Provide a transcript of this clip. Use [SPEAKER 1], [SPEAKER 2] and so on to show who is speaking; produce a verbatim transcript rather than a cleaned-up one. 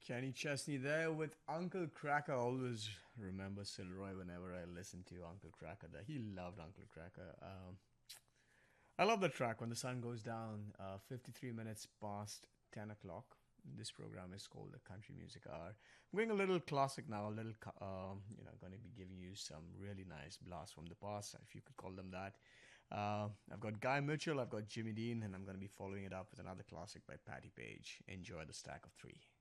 [SPEAKER 1] Kenny Chesney there with Uncle Cracker. Always remember Silroy whenever I listen to Uncle Cracker. There, he loved Uncle Cracker. Um, I love the track when the sun goes down. Uh, Fifty-three minutes past ten o'clock. This program is called the Country Music Hour. I'm going a little classic now. A little, um, you know, going to be giving you some really nice blasts from the past, if you could call them that. Uh, I've got Guy Mitchell, I've got Jimmy Dean, and I'm going to be following it up with another classic by Patti Page. Enjoy the stack of three.